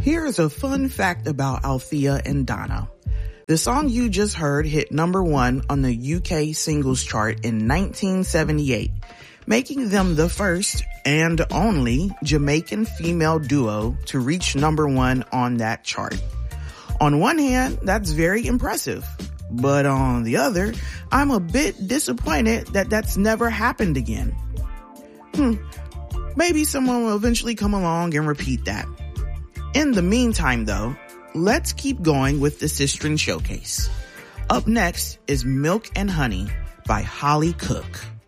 Here's a fun fact about Althea and Donna. The song you just heard hit number 1 on the UK singles chart in 1978, making them the first and only Jamaican female duo to reach number 1 on that chart. On one hand, that's very impressive. But on the other, I'm a bit disappointed that that's never happened again. Maybe someone will eventually come along and repeat that. In the meantime, though, let's keep going with the Sistren Showcase. Up next is Milk and Honey by Holly Cook.